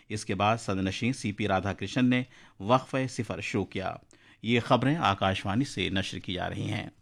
इसके बाद सदनशीन सीपी राधाकृष्णन ने वक्फे सिफर शुरू किया। ये खबरें आकाशवाणी से नश्र की जा रही हैं।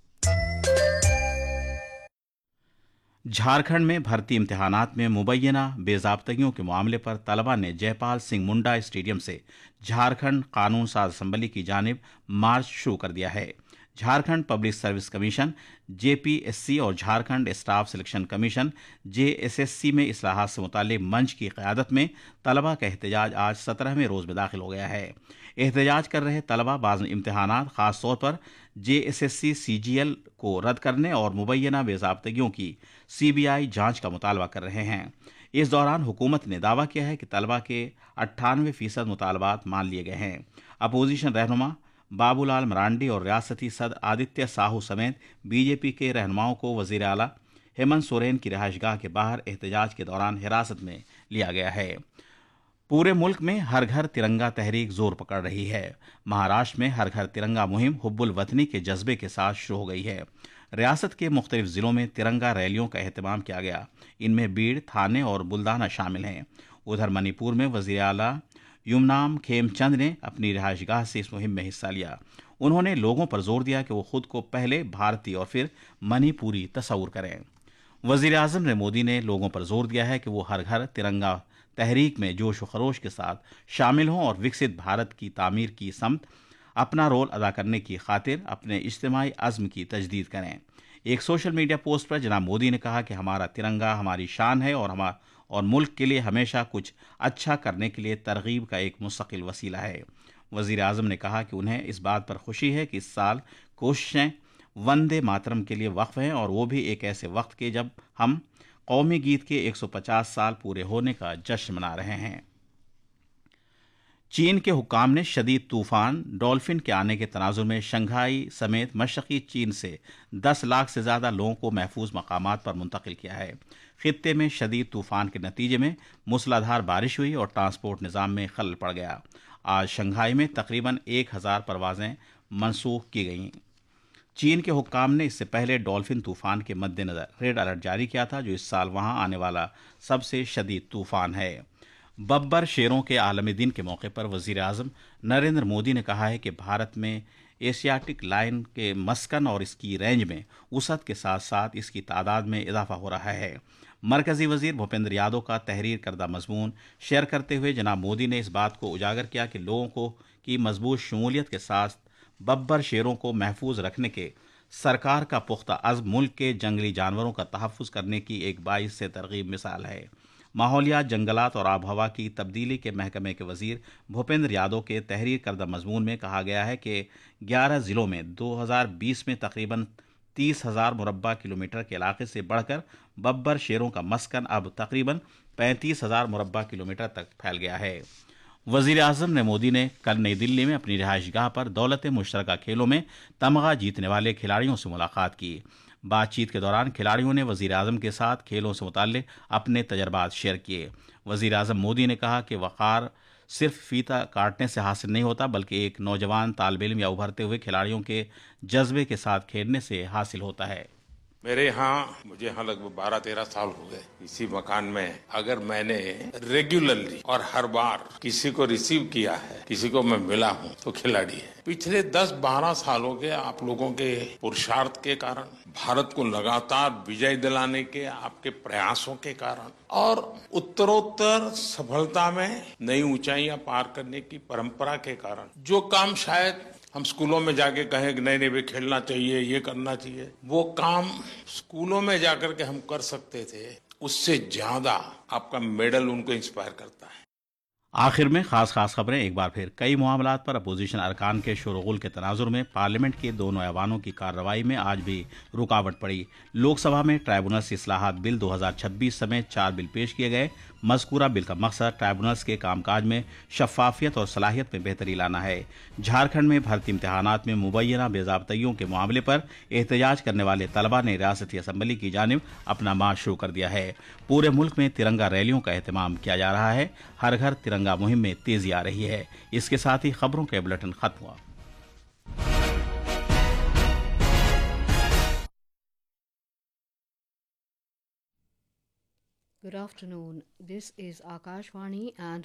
झारखंड में भर्ती इम्तिहानात में मुबैना बेजाब्तगियों के मामले पर तलबा ने जयपाल सिंह मुंडा स्टेडियम से झारखंड कानून साज असम्बली की जानिब मार्च शुरू कर दिया है। Jharkhand public service commission JPSC और Jharkhand staff selection commission JSSC में इस्लाहात से मुताल्लिक मंच की क़यादत में तलबा का एहतजाज आज 17वें रोज़ में दाखिल हो गया है। एहतजाज कर रहे तलबा बाज़ इम्तिहानात ख़ास तौर पर जेएसएससी सीजीएल को रद्द करने और मुबैना बेज़ाब्तगियों की सीबीआई जांच का मुतालबा कर रहे हैं। इस दौरान हुकूमत ने दावा किया है कि तलबा के 98% मुतालबात मान लिए गए हैं। अपोजिशन रहनुमा बाबूलाल मरांडी और रियासती सदर आदित्य साहू समेत बीजेपी के रहनुमाओं को वजीर आला हेमंत सोरेन की रिहाइशगाह के बाहर एहतजाज के दौरान हिरासत में लिया गया है। पूरे मुल्क में हर घर तिरंगा तहरीक जोर पकड़ रही है। महाराष्ट्र में हर घर तिरंगा मुहिम हुब्बुल वतनी के जज्बे के साथ शुरू हो गई है। रियासत के मुख्तलिफ जिलों में तिरंगा रैलियों का एहतमाम किया गया। इनमें बीड़, थाने और बुल्दाना शामिल हैं। उधर मणिपुर में वजीर आला युमनाम खेमचंद ने अपनी रिहाइशगाह से इस मुहिम में हिस्सा लिया। उन्होंने लोगों पर जोर दिया कि वो खुद को पहले भारतीय और फिर मणिपुरी तस्वुर करें। वजीर आजम नरेंद्र मोदी ने लोगों पर जोर दिया है कि वो हर घर तिरंगा तहरीक में जोश व खरोश के साथ शामिल हों और विकसित भारत की तामीर की समत अपना रोल अदा करने की खातिर अपने इज्तिमाई अज़्म की तजदीद करें। एक सोशल मीडिया पोस्ट पर जनाब मोदी ने कहा कि हमारा तिरंगा हमारी शान है और मुल्क के लिए हमेशा कुछ अच्छा करने के लिए तरगीब का एक मुस्तकिल वसीला है। वज़ीर आज़म ने कहा कि उन्हें इस बात पर खुशी है कि इस साल कोशिशें वंदे मातरम के लिए वक्फ हैं और वो भी एक ऐसे वक्त के जब हम कौमी गीत के 150 साल पूरे होने का जश्न मना रहे हैं। चीन के हुक्काम ने शदीद तूफान डॉल्फिन के आने के तनाजुर में शंघाई समेत मशरक़ी चीन से 10 लाख से ज़्यादा लोगों को महफूज मकामात पर मुंतकिल किया है। खित्ते में शदीद तूफान के नतीजे में मूसलाधार बारिश हुई और ट्रांसपोर्ट निज़ाम में खलल पड़ गया। आज शंघाई में तकरीबन 1000 परवाज़ें मनसूख की गईं। चीन के हुक्काम ने इससे पहले डॉल्फिन तूफान के मद्देनज़र रेड अलर्ट जारी किया था, जो इस साल वहां आने वाला सबसे शदीद तूफान है। बब्बर शेरों के आलमी दिन के मौके पर वज़ीर आज़म नरेंद्र मोदी ने कहा है कि भारत में एशियाटिक लायन के मस्कन और इसकी रेंज में वसअत के साथ साथ इसकी तादाद में इजाफा हो रहा है। मरकज़ी वज़ीर भूपेंद्र यादव का तहरीर करदा मजमून शेयर करते हुए जनाब मोदी ने इस बात को उजागर किया कि लोगों को की मजबूत शमूलियत के साथ बब्बर शेरों को महफूज रखने के सरकार का पुख्ता अज़्म मुल्क के जंगली जानवरों का तहफ़्फ़ुज़ करने की एक बाइस से तरगीब मिसाल है। माहौलियात, जंगलात और आब हवा की तब्दीली के महकमे के वज़ीर भूपेंद्र यादव के तहरीर करदा मजमून में कहा गया है कि 11 ज़िलों में 2020 में तकरीबन 30,000 मुरब्बा किलोमीटर के इलाके से बढ़कर बब्बर शेरों का मस्कन अब तकरीबन 35,000 मुरब्बा किलोमीटर तक फैल गया है। वज़ीर आज़म ने मोदी ने कल नई दिल्ली में अपनी रिहाइशगाह पर दौलत मुश्तरका खेलों में तमगा जीतने वाले खिलाड़ियों से मुलाकात की। बातचीत के दौरान खिलाड़ियों ने वज़ीर आज़म के साथ खेलों से मुताल्लिक़ अपने तजर्बात शेयर किए। वज़ीर आज़म मोदी ने कहा कि वक़ार सिर्फ फीता काटने से हासिल नहीं होता, बल्कि एक नौजवान तालिब इल्म या उभरते हुए खिलाड़ियों के जज्बे के साथ खेलने से हासिल होता है। मुझे यहाँ लगभग 12-13 साल हो गए इसी मकान में। अगर मैंने रेगुलरली और हर बार किसी को रिसीव किया है, किसी को मैं मिला हूँ, तो खिलाड़ी है। पिछले 10-12 सालों के आप लोगों के पुरुषार्थ के कारण, भारत को लगातार विजय दिलाने के आपके प्रयासों के कारण और उत्तरोत्तर सफलता में नई ऊंचाइयां पार करने की परंपरा के कारण, जो काम शायद हम स्कूलों में जाके कहें कि नहीं भी खेलना चाहिए, ये करना चाहिए, वो काम स्कूलों में जाकर के हम कर सकते थे, उससे ज्यादा आपका मेडल उनको इंस्पायर करता है। आखिर में खास खबरें एक बार फिर। कई मामलात पर अपोजिशन अरकान के शोरगुल के तनाजुर में पार्लियामेंट के दोनों ऐवानों की कार्रवाई में आज भी रुकावट पड़ी। लोकसभा में ट्राइब्यूनल्स इस्लाहात बिल 2026 समेत 4 बिल पेश किए गए। मज़कूरा बिल का मकसद ट्राइब्यूनल्स के कामकाज में शफाफियत और सलाहियत में बेहतरी लाना है। झारखंड में भर्ती इम्तिहानात में मुबैना बेज़ाब्तगियों के मामले पर एहतजाज करने वाले तलबा ने रियासती असम्बली की जानिब अपना मार्च शुरू कर दिया है। पूरे मुल्क में तिरंगा रैलियों का एहतमाम किया जा रहा है। हर घर तिरंगा मुहिम में तेजी आ रही है। इसके साथ ही खबरों का बुलेटिन खत्म हुआ। Good afternoon. This is Akashvani and